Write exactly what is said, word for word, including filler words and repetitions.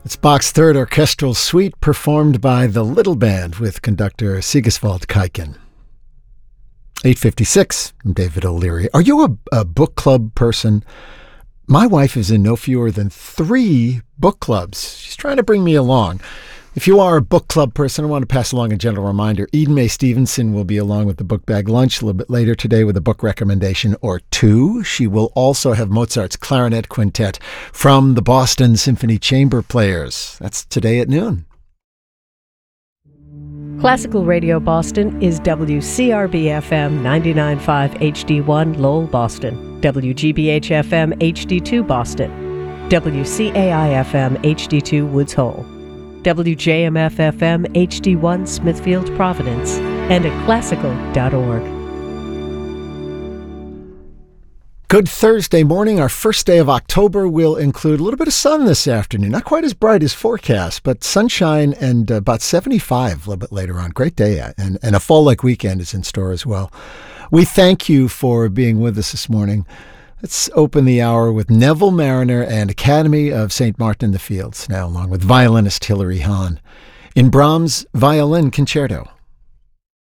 It's Bach's Third Orchestral Suite, performed by the Little Band with conductor Sigiswald Kaiken. eight fifty-six, I'm David O'Leary. Are you a, a book club person? My wife is in no fewer than three book clubs. She's trying to bring me along. If you are a book club person, I want to pass along a gentle reminder. Eden Mae Stevenson will be along with the Book Bag Lunch a little bit later today with a book recommendation or two. She will also have Mozart's Clarinet Quintet from the Boston Symphony Chamber Players. That's today at noon. Classical Radio Boston is W C R B F M ninety-nine point five H D one Lowell, Boston, W G B H F M H D two Boston, W C A I F M H D two Woods Hole, W J M F F M H D one Smithfield, Providence, and at classical dot org. Good Thursday morning. Our first day of October will include a little bit of sun this afternoon. Not quite as bright as forecast, but sunshine and uh, about seventy-five a little bit later on. Great day, and, and a fall-like weekend is in store as well. We thank you for being with us this morning. Let's open the hour with Neville Marriner and Academy of Saint Martin in the Fields, now along with violinist Hilary Hahn in Brahms' Violin Concerto.